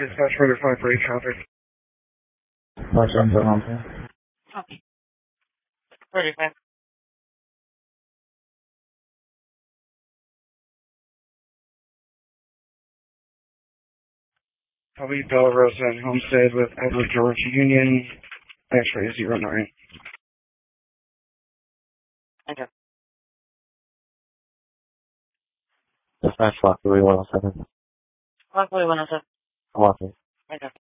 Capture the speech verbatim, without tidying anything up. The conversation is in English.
Dispatch for five for eight traffic. five seven seven on ten. Okay. thirty-five. Probably Bella Rosa and Homestead with Edward George Union, X-ray zero nine. Okay. Dispatch Lockwood one oh seven. Lockwood one oh seven. Lockwood. Okay.